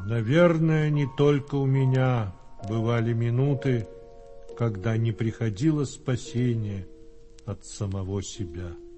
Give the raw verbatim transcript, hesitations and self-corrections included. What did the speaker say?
Наверное, не только у меня бывали минуты, когда не приходило спасение от самого себя.